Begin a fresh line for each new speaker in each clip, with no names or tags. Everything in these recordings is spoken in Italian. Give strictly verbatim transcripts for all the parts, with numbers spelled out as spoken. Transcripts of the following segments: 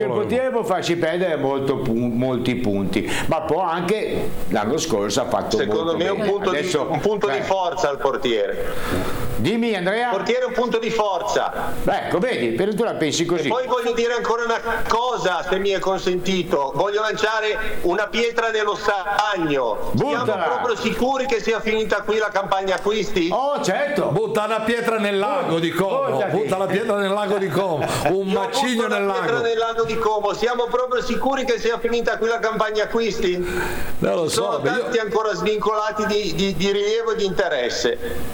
Il portiere può farci perdere molto pu- molti punti, ma può anche, l'anno scorso ha fatto
secondo
molto
me
bene.
un punto,
Adesso,
di, un punto
beh,
di forza al portiere.
Dimmi Andrea.
Il portiere è un punto di forza.
Beh, ecco, vedi, per tu la pensi così.
E poi voglio dire ancora una cosa, se mi è consentito. Voglio lanciare una pietra nello stagno.
Buttala.
Siamo proprio sicuri che sia finita qui la campagna acquisti?
Oh, certo.
Butta una pietra nel lago di Como,
Buttati.
butta la pietra nel lago di Como, un
Io
macigno
butto
nel
una pietra
lago.
nel lago di Como. Siamo proprio sicuri che sia finita qui la campagna acquisti?
Non lo
Sono
so, beh,
tanti
io...
ancora svincolati di, di, di rilievo e di interesse.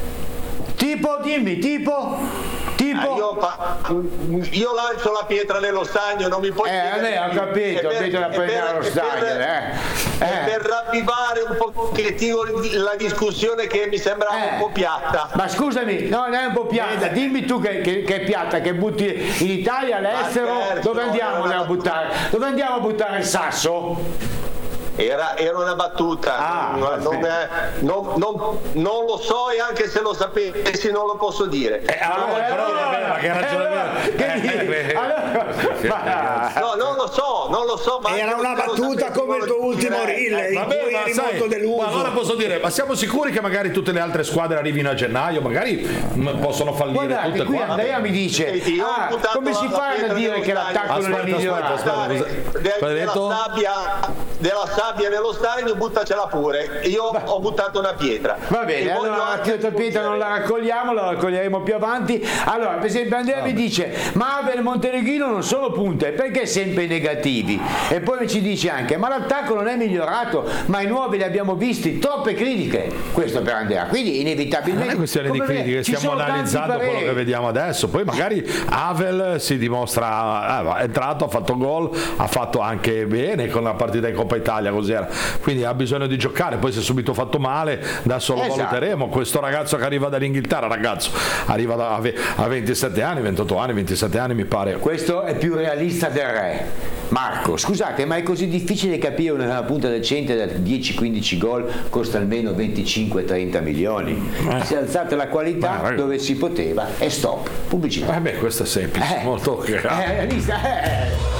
Tipo, dimmi, tipo, tipo.
Ah, io, pa- io lancio la pietra nello stagno, non mi puoi
Eh, a me ho capito, ho capito da prendere allo stagno, eh.
E
Eh.
per ravvivare un pochettino la discussione che mi sembrava
Eh.
un po' piatta.
Ma scusami, no, non è un po' piatta, dimmi tu che, che, che è piatta, che butti in Italia, all'estero,
Ma scherzo,
dove andiamo
era
a
una
buttare? Dove andiamo a buttare il sasso?
Era, era una battuta,
Ah,
non, non, è- non- non- non lo so e anche se lo sapessi non lo posso dire.
Eh, allora, però, vabbè, ma che ragione
allora,
aveva?
che
Eh,
dici?
eh,
Allora, ma-
No, non lo so, non lo so. Ma
Era
anche
una
se lo
battuta
sapessi,
come
non
il
lo
tuo ultimo
direi.
reel in
Vabbè,
cui
ma
eri
sai,
molto deluso.
ma allora posso dire, ma siamo sicuri che magari tutte le altre squadre arrivino a gennaio, magari mh, possono fallire
Guardate,
tutte
qui
quante.
Andrea mi dice,
Senti, io ho
ah,
buttato
come si
la
fa a
pietra
dire
nello
che
stagno.
l'attacco non è
Aspetta,
migliorato?
aspetta, aspetta.
De-
Cosa hai
della,
detto?
sabbia, della sabbia nello stagno, buttacela pure. Io ho buttato una pietra.
Va bene,
E voglio
allora la
anche
pietra pietra non la raccogliamo, la raccoglieremo più avanti. Allora, per esempio Andrea mi dice, ma Avel e Montenegrino non sono punte, perché sempre negativi? E poi ci dice anche, ma l'attacco non è migliorato, ma i nuovi li abbiamo visti, troppe critiche. Questo per Andrea, quindi inevitabilmente...
Non è questione di
come
critiche,
vedi, ci
stiamo
sono tanti
analizzando quello
pareri.
che vediamo adesso. Poi magari Avel si dimostra, eh, è entrato, ha fatto gol, ha fatto anche bene con la partita in Coppa Italia, cos'era. Quindi ha bisogno di giocare, poi si è subito fatto male, adesso lo
Esatto.
valuteremo. Questo ragazzo che arriva dall'Inghilterra, ragazzo, arriva da, a ve- a ventisette anni, ventotto anni, ventisette anni mi pare.
Questo è più realista del re. Marco, scusate, ma è così difficile capire una punta decente da dieci quindici gol costa almeno venticinque trenta milioni?
Eh.
Si è alzata la qualità
Ma, ragazzi.
dove si poteva e stop. Pubblicità.
Eh beh, questo è semplice,
Eh.
molto chiaro.
Eh, hai visto? Eh.